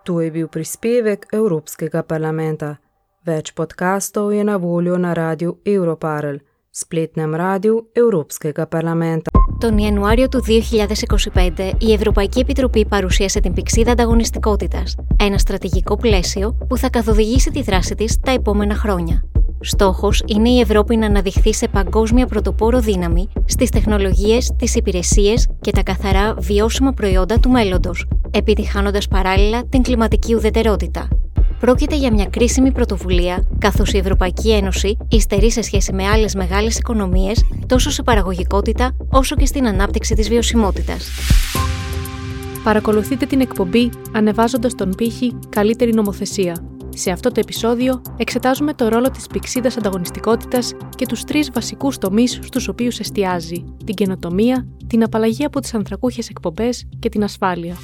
Tu je bil prispevek Evropskega parlamenta. Več podkastov je na voljo na radiu Europarl, spletnem radiu Evropskega parlamenta. Τον Ιανουάριο του 2025, η Ευρωπαϊκή Επιτροπή παρουσίασε την πυξίδα ανταγωνιστικότητας, ένα στρατηγικό πλαίσιο που θα καθοδηγήσει τη δράση της τα επόμενα χρόνια. Στόχος είναι η Ευρώπη να αναδειχθεί σε παγκόσμια πρωτοπόρο δύναμη στις τεχνολογίες, τις υπηρεσίες και τα καθαρά βιώσιμα προϊόντα του μέλλοντος, επιτυχάνοντας παράλληλα την κλιματική ουδετερότητα. Πρόκειται για μια κρίσιμη πρωτοβουλία, καθώς η Ευρωπαϊκή Ένωση υστερεί σε σχέση με άλλες μεγάλες οικονομίες, τόσο σε παραγωγικότητα όσο και στην ανάπτυξη της βιωσιμότητας. Παρακολουθείτε την εκπομπή ανεβάζοντας τον πύχη «Καλύτερη νομοθεσία». Σε αυτό το επεισόδιο εξετάζουμε το ρόλο της πυξίδας ανταγωνιστικότητας και τους 3 βασικούς τομείς στους οποίους εστιάζει: την καινοτομία, την απαλλαγή από τις ανθρακούχες εκπομπές και την ασφάλεια.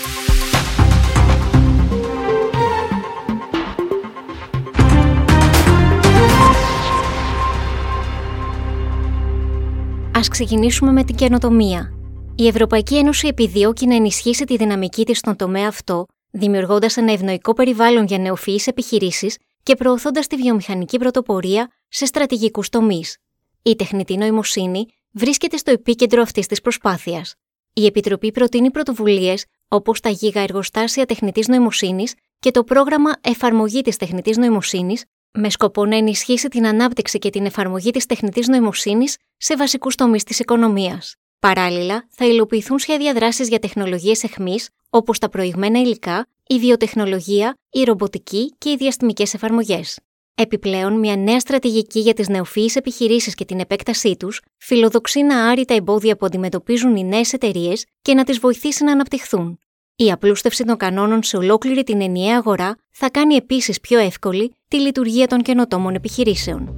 Ας ξεκινήσουμε με την καινοτομία. Η Ευρωπαϊκή Ένωση επιδιώκει να ενισχύσει τη δυναμική της στον τομέα αυτό, δημιουργώντας ένα ευνοϊκό περιβάλλον για νεοφυείς επιχειρήσεις και προωθώντας τη βιομηχανική πρωτοπορία σε στρατηγικούς τομείς. Η τεχνητή νοημοσύνη βρίσκεται στο επίκεντρο αυτής της προσπάθειας. Η Επιτροπή προτείνει πρωτοβουλίες όπως τα γίγα-εργοστάσια τεχνητής νοημοσύνης και το πρόγραμμα Εφαρμογή της τεχνητής νοημοσύνης, με σκοπό να ενισχύσει την ανάπτυξη και την εφαρμογή της τεχνητής νοημοσύνης σε βασικούς τομείς της οικονομίας. Παράλληλα, θα υλοποιηθούν σχέδια δράσης για τεχνολογίες εχμής, όπως τα προηγμένα υλικά, η βιοτεχνολογία, η ρομποτική και οι διαστημικές εφαρμογές. Επιπλέον, μια νέα στρατηγική για τις νεοφυείς επιχειρήσεις και την επέκτασή τους φιλοδοξεί να άρει τα εμπόδια που αντιμετωπίζουν οι νέες εταιρείες και να τις βοηθήσει να αναπτυχθούν. Η απλούστευση των κανόνων σε ολόκληρη την ενιαία αγορά θα κάνει επίσης πιο εύκολη τη λειτουργία των καινοτόμων επιχειρήσεων.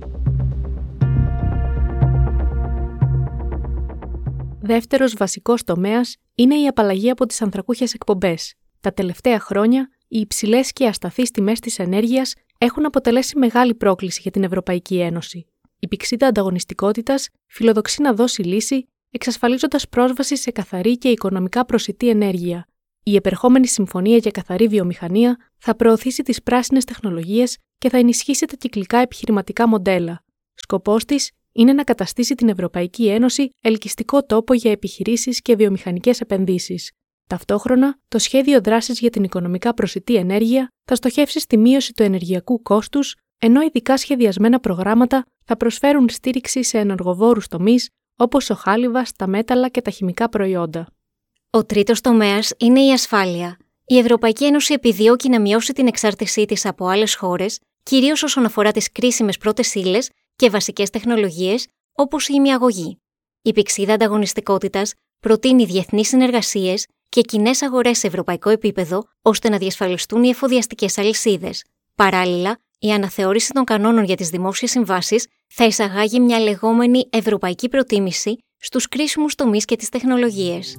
Δεύτερος βασικός τομέας είναι η απαλλαγή από τις ανθρακούχες εκπομπές. Τα τελευταία χρόνια, οι υψηλές και ασταθείς τιμές της ενέργειας έχουν αποτελέσει μεγάλη πρόκληση για την Ευρωπαϊκή Ένωση. Η πυξίδα ανταγωνιστικότητας φιλοδοξεί να δώσει λύση, εξασφαλίζοντας πρόσβαση σε καθαρή και οικονομικά προσιτή ενέργεια. Η επερχόμενη συμφωνία για καθαρή βιομηχανία θα προωθήσει τις πράσινες τεχνολογίες και θα ενισχύσει τα κυκλικά επιχειρηματικά μοντέλα. Σκοπός της είναι να καταστήσει την Ευρωπαϊκή Ένωση ελκυστικό τόπο για επιχειρήσεις και βιομηχανικές επενδύσεις. Ταυτόχρονα, το σχέδιο δράσης για την οικονομικά προσιτή ενέργεια θα στοχεύσει στη μείωση του ενεργειακού κόστους, ενώ ειδικά σχεδιασμένα προγράμματα θα προσφέρουν στήριξη σε ενεργοβόρους τομείς όπως ο χάλιβας, τα μέταλλα και τα χημικά προϊόντα. Ο τρίτος τομέας είναι η ασφάλεια. Η Ευρωπαϊκή Ένωση επιδιώκει να μειώσει την εξάρτησή της από άλλες χώρες, κυρίως όσον αφορά τις κρίσιμες πρώτες ύλες και βασικές τεχνολογίες, όπως η ημιαγωγή. Η πυξίδα ανταγωνιστικότητας προτείνει διεθνείς συνεργασίες και κοινές αγορές σε ευρωπαϊκό επίπεδο, ώστε να διασφαλιστούν οι εφοδιαστικές αλυσίδες. Παράλληλα, η αναθεώρηση των κανόνων για τις δημόσιες συμβάσεις θα εισαγάγει μια λεγόμενη ευρωπαϊκή προτίμηση στους κρίσιμους τομείς και τις τεχνολογίες.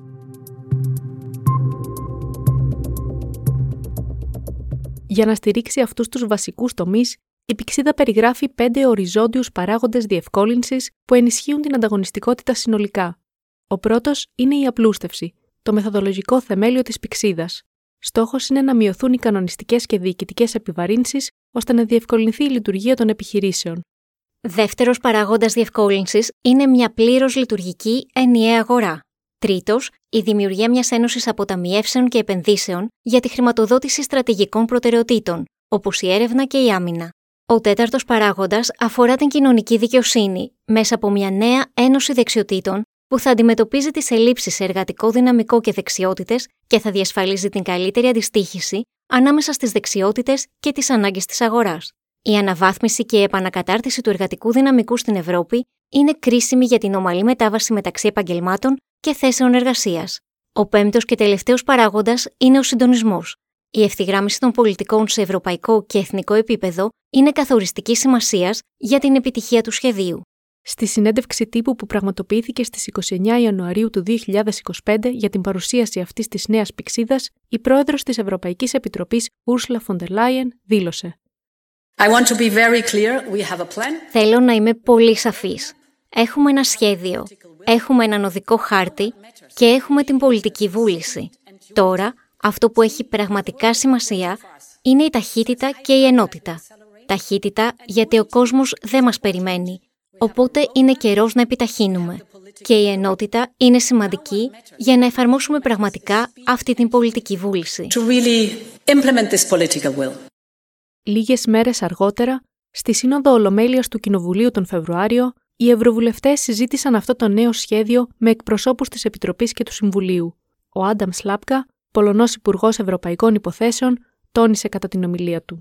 Για να στηρίξει αυτούς τους βασικούς τομείς, η πυξίδα περιγράφει 5 οριζόντιους παράγοντες διευκόλυνσης που ενισχύουν την ανταγωνιστικότητα συνολικά. Ο πρώτος είναι η απλούστευση, το μεθοδολογικό θεμέλιο της πυξίδας. Στόχος είναι να μειωθούν οι κανονιστικές και διοικητικές επιβαρύνσεις, ώστε να διευκολυνθεί η λειτουργία των επιχειρήσεων. Δεύτερος παράγοντας διευκόλυνσης είναι μια πλήρως λειτουργική ενιαία αγορά. Τρίτος, η δημιουργία μιας ένωσης αποταμιεύσεων και επενδύσεων για τη χρηματοδότηση στρατηγικών προτεραιοτήτων, όπως η έρευνα και η άμυνα. Ο τέταρτος παράγοντας αφορά την κοινωνική δικαιοσύνη, μέσα από μια νέα ένωση δεξιοτήτων που θα αντιμετωπίζει τις ελλείψεις σε εργατικό δυναμικό και δεξιότητες και θα διασφαλίζει την καλύτερη αντιστοίχηση ανάμεσα στις δεξιότητες και τις ανάγκες της αγοράς. Η αναβάθμιση και η επανακατάρτιση του εργατικού δυναμικού στην Ευρώπη είναι κρίσιμη για την ομαλή μετάβαση μεταξύ επαγγελμάτων και θέσεων εργασίας. Ο πέμπτος και τελευταίος παράγοντας είναι ο συντονισμός. Η ευθυγράμμιση των πολιτικών σε ευρωπαϊκό και εθνικό επίπεδο είναι καθοριστικής σημασίας για την επιτυχία του σχεδίου. Στη συνέντευξη τύπου που πραγματοποιήθηκε στις 29 Ιανουαρίου του 2025 για την παρουσίαση αυτής της νέας πυξίδας, η πρόεδρος της Ευρωπαϊκής Επιτροπής, Ursula von der Leyen, δήλωσε: Θέλω να είμαι πολύ σαφής. Έχουμε ένα σχέδιο, έχουμε έναν οδικό χάρτη και έχουμε την πολιτική βούληση. Τώρα Αυτό που έχει πραγματικά σημασία είναι η ταχύτητα και η ενότητα. Ταχύτητα γιατί ο κόσμος δεν μας περιμένει, οπότε είναι καιρός να επιταχύνουμε. Και η ενότητα είναι σημαντική για να εφαρμόσουμε πραγματικά αυτή την πολιτική βούληση. Λίγες μέρες αργότερα, στη Σύνοδο Ολομέλειας του Κοινοβουλίου τον Φεβρουάριο, οι ευρωβουλευτές συζήτησαν αυτό το νέο σχέδιο με εκπροσώπους της Επιτροπής και του Συμβουλίου. Ο Άνταμ Σλάπκα, Πολωνός Υπουργός Ευρωπαϊκών Υποθέσεων, τόνισε κατά την ομιλία του.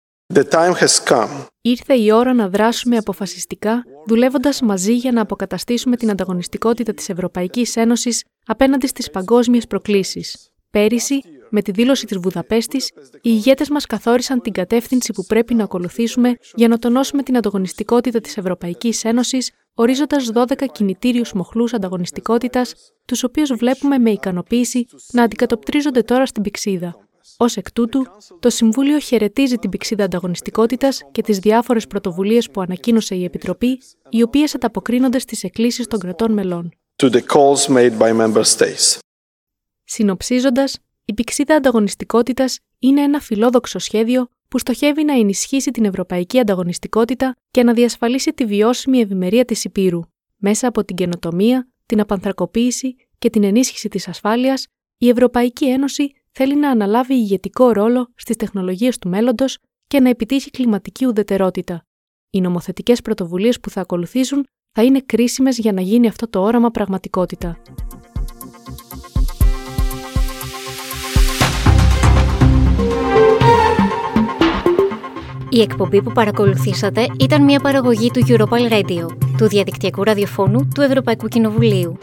Ήρθε η ώρα να δράσουμε αποφασιστικά, δουλεύοντας μαζί για να αποκαταστήσουμε την ανταγωνιστικότητα της Ευρωπαϊκής Ένωσης απέναντι στις παγκόσμιες προκλήσεις. Πέρυσι, με τη δήλωση της Βουδαπέστης, οι ηγέτες μας καθόρισαν την κατεύθυνση που πρέπει να ακολουθήσουμε για να τονώσουμε την ανταγωνιστικότητα της Ευρωπαϊκής Ένωσης, ορίζοντας 12 κινητήριους μοχλούς ανταγωνιστικότητας, τους οποίους βλέπουμε με ικανοποίηση να αντικατοπτρίζονται τώρα στην πυξίδα. Ως εκ τούτου, το Συμβούλιο χαιρετίζει την πυξίδα ανταγωνιστικότητας και τις διάφορες πρωτοβουλίες που ανακοίνωσε η Επιτροπή, οι οποίες ανταποκρίνονται στις εκκλήσεις των κρατών μελών. Συνοψίζοντας, η πυξίδα ανταγωνιστικότητας είναι ένα φιλόδοξο σχέδιο που στοχεύει να ενισχύσει την ευρωπαϊκή ανταγωνιστικότητα και να διασφαλίσει τη βιώσιμη ευημερία της Υπήρου. Μέσα από την καινοτομία, την απανθρακοποίηση και την ενίσχυση της ασφάλειας, η Ευρωπαϊκή Ένωση θέλει να αναλάβει ηγετικό ρόλο στις τεχνολογίες του μέλλοντος και να επιτύχει κλιματική ουδετερότητα. Οι νομοθετικές πρωτοβουλίες που θα ακολουθήσουν θα είναι κρίσιμες για να γίνει αυτό το όραμα πραγματικότητα. Η εκπομπή που παρακολουθήσατε ήταν μια παραγωγή του Europal Radio, του διαδικτυακού ραδιοφώνου του Ευρωπαϊκού Κοινοβουλίου.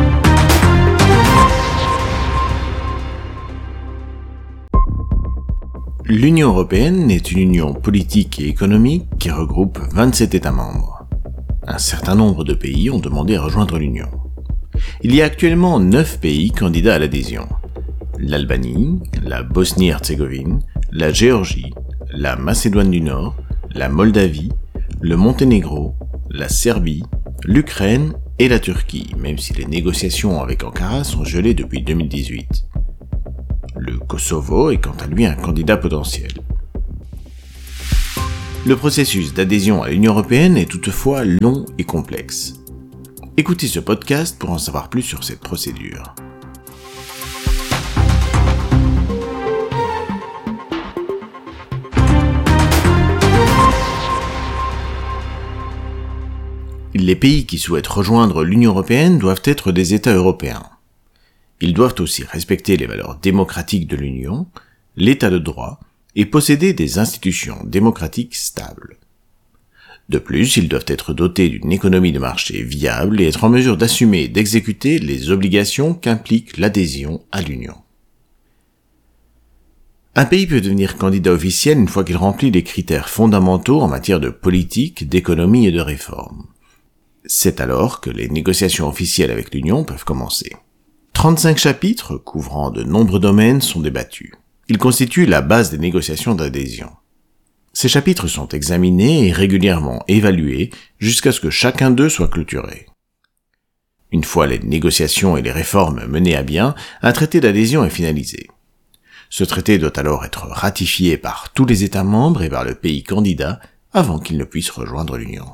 L'Union européenne est une union politique et économique qui regroupe 27 États membres. Un certain nombre de pays ont demandé à rejoindre l'Union. Il y a actuellement 9 pays candidats à l'adhésion. L'Albanie, la Bosnie-Herzégovine, la Géorgie, la Macédoine du Nord, la Moldavie, le Monténégro, la Serbie, l'Ukraine et la Turquie, même si les négociations avec Ankara sont gelées depuis 2018. Le Kosovo est quant à lui un candidat potentiel. Le processus d'adhésion à l'Union européenne est toutefois long et complexe. Écoutez ce podcast pour en savoir plus sur cette procédure. Les pays qui souhaitent rejoindre l'Union européenne doivent être des États européens. Ils doivent aussi respecter les valeurs démocratiques de l'Union, l'état de droit et posséder des institutions démocratiques stables. De plus, ils doivent être dotés d'une économie de marché viable et être en mesure d'assumer et d'exécuter les obligations qu'implique l'adhésion à l'Union. Un pays peut devenir candidat officiel une fois qu'il remplit les critères fondamentaux en matière de politique, d'économie et de réforme. C'est alors que les négociations officielles avec l'Union peuvent commencer. 35 chapitres, couvrant de nombreux domaines, sont débattus. Ils constituent la base des négociations d'adhésion. Ces chapitres sont examinés et régulièrement évalués jusqu'à ce que chacun d'eux soit clôturé. Une fois les négociations et les réformes menées à bien, un traité d'adhésion est finalisé. Ce traité doit alors être ratifié par tous les États membres et par le pays candidat avant qu'il ne puisse rejoindre l'Union.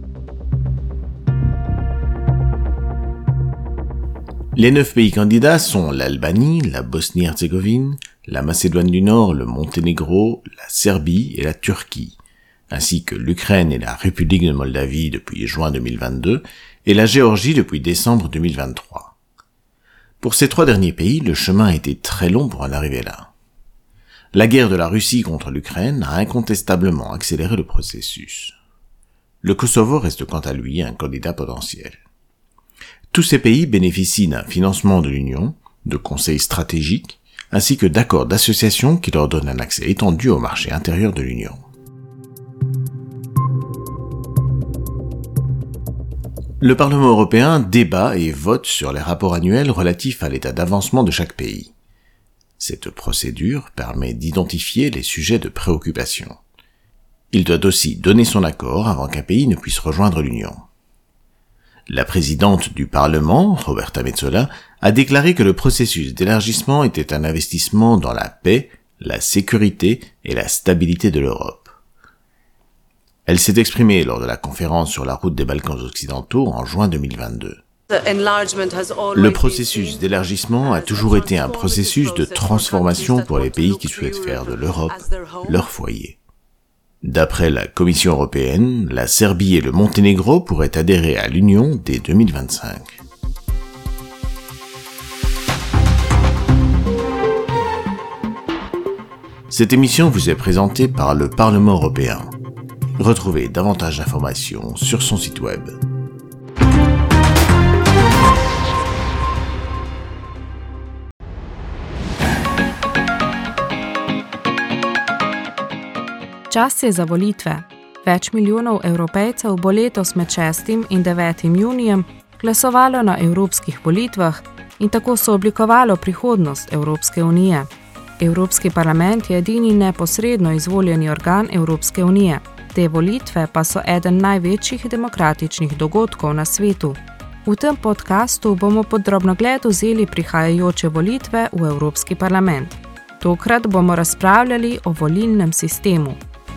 Les 9 pays candidats sont l'Albanie, la Bosnie-Herzégovine, la Macédoine du Nord, le Monténégro, la Serbie et la Turquie, ainsi que l'Ukraine et la République de Moldavie depuis juin 2022 et la Géorgie depuis décembre 2023. Pour ces 3 derniers pays, le chemin a été très long pour en arriver là. La guerre de la Russie contre l'Ukraine a incontestablement accéléré le processus. Le Kosovo reste quant à lui un candidat potentiel. Tous ces pays bénéficient d'un financement de l'Union, de conseils stratégiques, ainsi que d'accords d'association qui leur donnent un accès étendu au marché intérieur de l'Union. Le Parlement européen débat et vote sur les rapports annuels relatifs à l'état d'avancement de chaque pays. Cette procédure permet d'identifier les sujets de préoccupation. Il doit aussi donner son accord avant qu'un pays ne puisse rejoindre l'Union. La présidente du Parlement, Roberta Metsola, a déclaré que le processus d'élargissement était un investissement dans la paix, la sécurité et la stabilité de l'Europe. Elle s'est exprimée lors de la conférence sur la route des Balkans occidentaux en juin 2022. Le processus d'élargissement a toujours été un processus de transformation pour les pays qui souhaitent faire de l'Europe leur foyer. D'après la Commission européenne, la Serbie et le Monténégro pourraient adhérer à l'Union dès 2025. Cette émission vous est présentée par le Parlement européen. Retrouvez davantage d'informations sur son site web. Čas je za volitve. Več milijonov Evropejcev bo letos med 6. in 9. junijem glasovalo na evropskih volitvah in tako so oblikovalo prihodnost Evropske unije. Evropski parlament je edini neposredno izvoljeni organ Evropske unije. Te volitve pa so eden največjih demokratičnih dogodkov na svetu. V tem podkastu bomo pod drobnogled vzeli prihajajoče volitve v Evropski parlament. Tokrat bomo razpravljali o volilnem sistemu.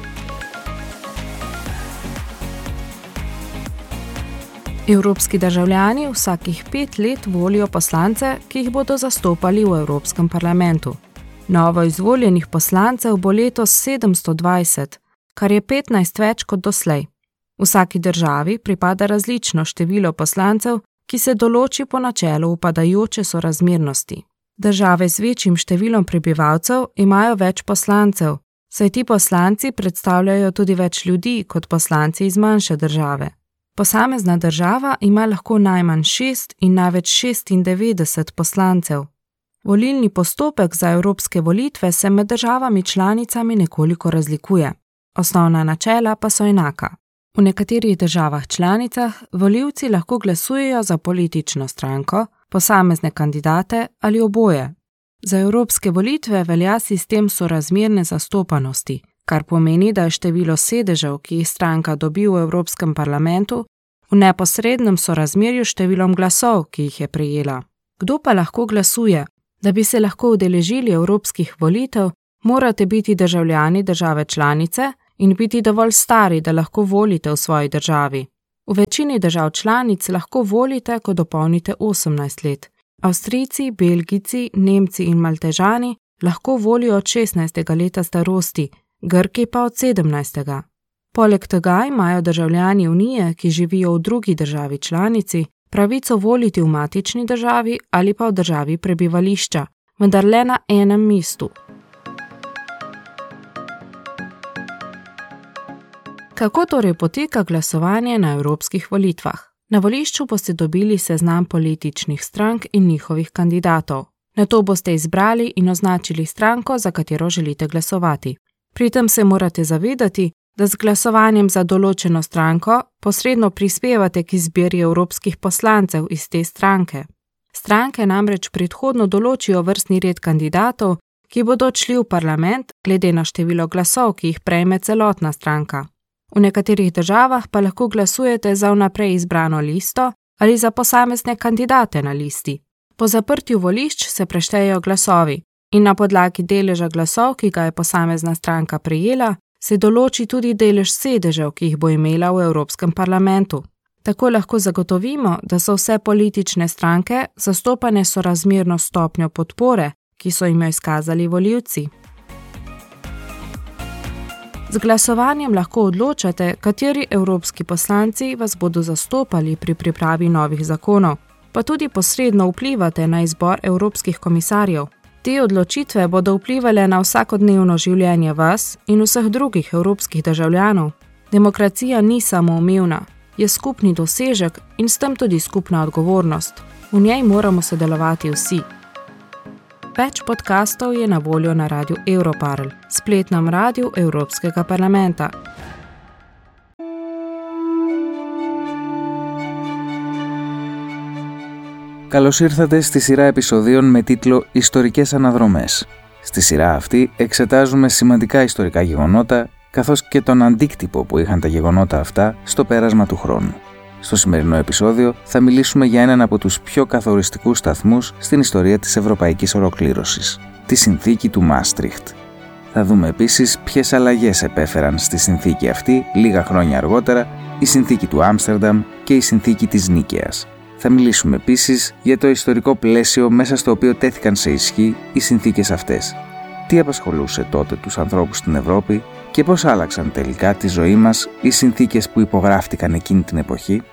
Evropski državljani vsakih 5 let volijo poslance, ki jih bodo zastopali v Evropskem parlamentu. Novo izvoljenih poslancev bo letos 720, kar je 15 več kot doslej. Vsaki državi pripada različno število poslancev, ki se določi po načelu upadajoče sorazmernosti. Države z večjim številom prebivalcev imajo več poslancev, saj ti poslanci predstavljajo tudi več ljudi kot poslanci iz manjše države. Posamezna država ima lahko najmanj 6 in največ 96 poslancev. Volilni postopek za evropske volitve se med državami članicami nekoliko razlikuje. Osnovna načela pa so enaka. V nekaterih državah članicah volivci lahko glasujejo za politično stranko, posamezne kandidate ali oboje. Za evropske volitve velja sistem sorazmerne zastopanosti, kar pomeni, da je število sedežev, ki jih stranka dobi v Evropskem parlamentu, v neposrednem sorazmerju številom glasov, ki jih je prejela. Kdo pa lahko glasuje? Da bi se lahko udeležili evropskih volitev, morate biti državljani države članice in biti dovolj stari, da lahko volite v svoji državi. V večini držav članic lahko volite, ko dopolnite 18 let. Avstrijci, Belgijci, Nemci in Maltežani lahko volijo od 16. leta starosti, Grki pa od 17. Poleg tega imajo državljani Unije, ki živijo v drugi državi članici, pravico voliti v matični državi ali pa v državi prebivališča, vendar le na enem mestu. Kako torej poteka glasovanje na evropskih volitvah? Na volišču boste dobili seznam političnih strank in njihovih kandidatov. Nato boste izbrali in označili stranko, za katero želite glasovati. Pri tem se morate zavedati, da z glasovanjem za določeno stranko posredno prispevate k izbiri evropskih poslancev iz te stranke. Stranke namreč predhodno določijo vrstni red kandidatov, ki bodo odšli v parlament glede na število glasov, ki jih prejme celotna stranka. V nekaterih državah pa lahko glasujete za vnaprej izbrano listo ali za posamezne kandidate na listi. Po zaprtju volišč se preštejejo glasovi in na podlagi deleža glasov, ki ga je posamezna stranka prejela, se določi tudi delež sedežev, ki jih bo imela v Evropskem parlamentu. Tako lahko zagotovimo, da so vse politične stranke zastopane sorazmerno stopnjo podpore, ki so jim jo izkazali volivci. Z glasovanjem lahko odločate, kateri evropski poslanci vas bodo zastopali pri pripravi novih zakonov, pa tudi posredno vplivate na izbor evropskih komisarjev. Te odločitve bodo vplivale na vsakodnevno življenje vas in vseh drugih evropskih državljanov. Demokracija ni samoumevna, je skupni dosežek in s tem tudi skupna odgovornost. V njej moramo sodelovati vsi. Več podkastov je na voljo na Radiu Europarl, spletnem radiju Evropskega parlamenta. Καλώς ήρθατε στη σειρά επεισοδίων με τίτλο «Ιστορικές αναδρομές». Στη σειρά αυτή εξετάζουμε σημαντικά ιστορικά γεγονότα, καθώς και τον αντίκτυπο που είχαν τα γεγονότα αυτά στο πέρασμα του χρόνου. Στο σημερινό επεισόδιο θα μιλήσουμε για έναν από τους πιο καθοριστικούς σταθμούς στην ιστορία της ευρωπαϊκής ολοκλήρωσης, τη συνθήκη του Μάστριχτ. Θα δούμε επίσης ποιες αλλαγές επέφεραν στη συνθήκη αυτή λίγα χρόνια αργότερα η συνθήκη του Άμστερνταμ και η συνθήκη της Νίκαιας. Θα μιλήσουμε επίσης για το ιστορικό πλαίσιο μέσα στο οποίο τέθηκαν σε ισχύ οι συνθήκες αυτές. Τι απασχολούσε τότε τους ανθρώπους στην Ευρώπη και πώς άλλαξαν τελικά τη ζωή μας οι συνθήκες που υπογράφτηκαν εκείνη την εποχή.